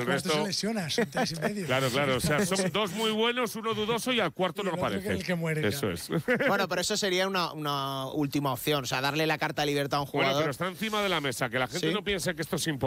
cuarto resto se lesiona, son 3,5. Claro, o sea, son 2 muy buenos, uno dudoso y al cuarto no aparece. El que muere, eso claro. es. Bueno, pero eso sería una última opción, o sea, darle la carta de libertad a un jugador. Bueno, pero está encima de la mesa, que la gente ¿Sí? no piense que esto es imposible.